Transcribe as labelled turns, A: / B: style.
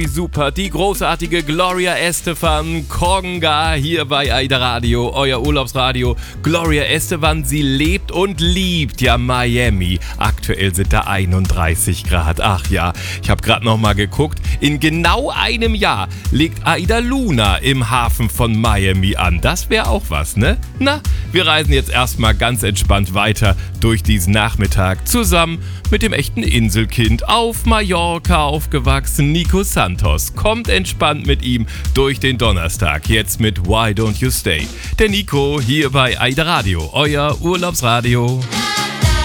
A: Super, die großartige Gloria Estefan Conga hier bei AIDA Radio, euer Urlaubsradio. Gloria Estefan, sie lebt und liebt ja Miami. Aktuell sind da 31 Grad. Ach ja, ich habe gerade noch mal geguckt. In genau einem Jahr legt AIDA Luna im Hafen von Miami an. Das wäre auch was, ne? Na, wir reisen jetzt erstmal ganz entspannt weiter durch diesen Nachmittag zusammen mit dem echten Inselkind auf Mallorca aufgewachsen, Nico Santos. Kommt entspannt mit ihm durch den Donnerstag, jetzt mit Why Don't You Stay. Der Nico hier bei AIDA Radio, euer Urlaubsradio.